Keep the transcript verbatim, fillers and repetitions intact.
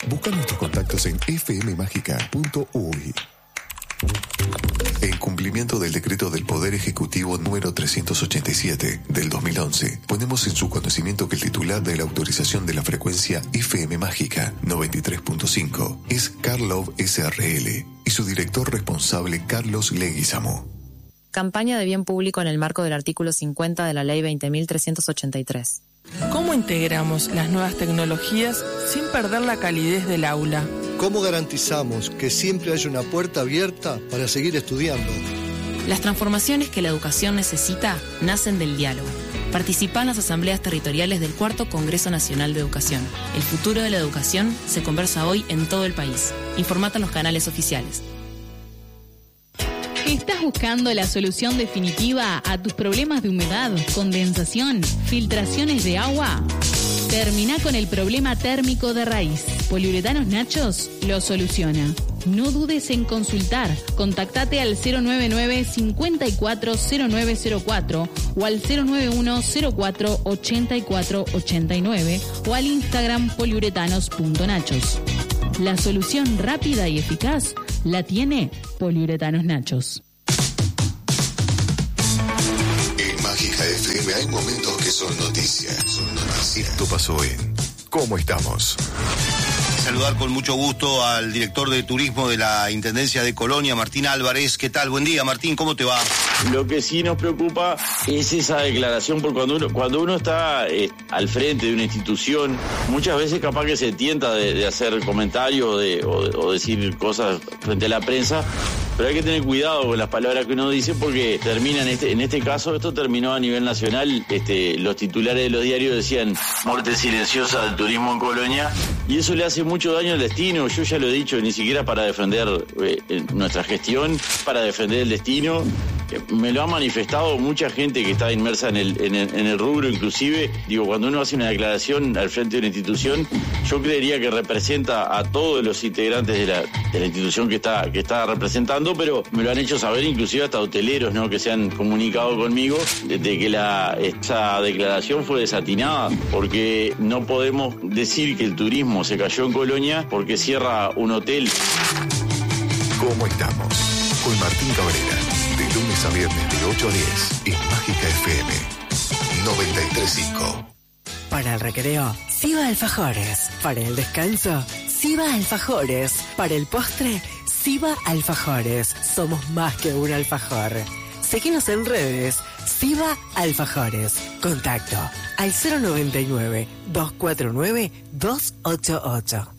Busca nuestros contactos en f m mágica punto u y. En cumplimiento del decreto del Poder Ejecutivo número trescientos ochenta y siete del dos mil once, ponemos en su conocimiento que el titular de la autorización de la frecuencia F M Mágica noventa y tres punto cinco es Karlov S R L y su director responsable Carlos Leguizamo. Campaña de bien público en el marco del artículo cincuenta de la Ley veinte mil trescientos ochenta y tres. ¿Cómo integramos las nuevas tecnologías sin perder la calidez del aula? ¿Cómo garantizamos que siempre haya una puerta abierta para seguir estudiando? Las transformaciones que la educación necesita nacen del diálogo. Participa en las asambleas territoriales del Cuarto Congreso Nacional de Educación. El futuro de la educación se conversa hoy en todo el país. Informate en los canales oficiales. ¿Estás buscando la solución definitiva a tus problemas de humedad, condensación, filtraciones de agua? Termina con el problema térmico de raíz. Poliuretanos Nachos lo soluciona. No dudes en consultar. Contactate al cero nueve nueve, cincuenta y cuatro, cero nueve cero cuatro o al cero nueve uno, cero cuatro, ochenta y cuatro ochenta y nueve o al Instagram poliuretanos punto nachos. La solución rápida y eficaz la tiene Poliuretanos Nachos. En Mágica F M hay momentos que son noticias. Son noticias. Esto pasó en ¿Cómo estamos? Saludar con mucho gusto al director de turismo de la Intendencia de Colonia, Martín Álvarez. ¿Qué tal? Buen día, Martín, ¿cómo te va? Lo que sí nos preocupa es esa declaración, porque cuando uno, cuando uno está eh, al frente de una institución, muchas veces capaz que se tienta de, de hacer comentarios de, o, o decir cosas frente a la prensa, pero hay que tener cuidado con las palabras que uno dice porque termina en este, en este caso, esto terminó a nivel nacional, este, los titulares de los diarios decían muerte silenciosa del turismo en Colonia, y eso le hace mucho daño al destino. Yo ya lo he dicho, ni siquiera para defender eh, nuestra gestión, para defender el destino. Me lo ha manifestado mucha gente que está inmersa en el, en el, en el rubro, inclusive, digo, cuando uno hace una declaración al frente de una institución, yo creería que representa a todos los integrantes de la, de la institución que está, que está representando, pero me lo han hecho saber inclusive hasta hoteleros, ¿no?, que se han comunicado conmigo de, de que la, esa declaración fue desatinada, porque no podemos decir que el turismo se cayó en Colonia porque cierra un hotel. ¿Cómo estamos? Con Martín Cabrera. De lunes a viernes de ocho a diez en Mágica F M noventa y tres punto cinco. Para el recreo, Siva Alfajores. Para el descanso, Siva Alfajores. Para el postre, Siva Alfajores. Somos más que un alfajor. Seguinos en redes, Siva Alfajores. Contacto al cero noventa y nueve, doscientos cuarenta y nueve, doscientos ochenta y ocho.